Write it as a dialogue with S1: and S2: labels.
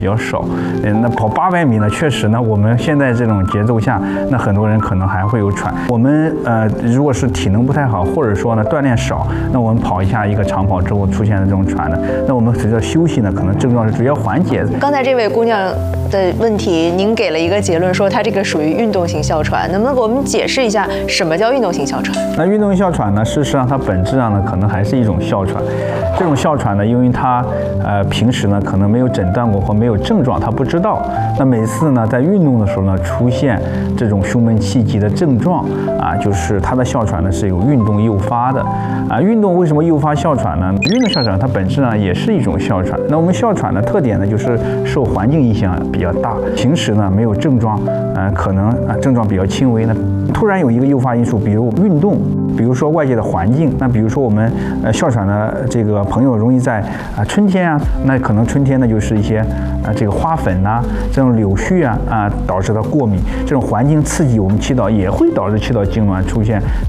S1: 比较少，那跑800米呢，确实呢，我们现在这种节奏下，那很多人可能还会有喘。我们如果是体能不太好，或者说呢锻炼少，那我们跑一下一个长跑之后出现的这种喘呢，那我们随着休息呢，可能症状是主要缓解。
S2: 刚才这位姑娘的问题，您给了一个结论，说她这个属于运动型哮喘，能不能给我们解释一下什么叫运动型哮喘？
S1: 那运动型哮喘呢，事实上它本质上呢，可能还是一种哮喘。这种哮喘呢，因为它平时呢可能没有诊断过或没有症状，他不知道。那每次呢在运动的时候呢，出现这种胸闷气急的症状就是他的哮喘呢是由运动诱发的运动为什么诱发哮喘呢？运动哮喘它本质上也是一种哮喘。那我们哮喘的特点呢，就是受环境影响比较大，平时呢没有症状，可能症状比较轻微呢，突然有一个诱发因素，比如运动，比如说外界的环境。那比如说我们哮喘的这个朋友容易在春天那可能春天呢就是一些这个花粉这种柳絮导致的过敏，这种环境刺激我们气道也会导致气道痉挛出现。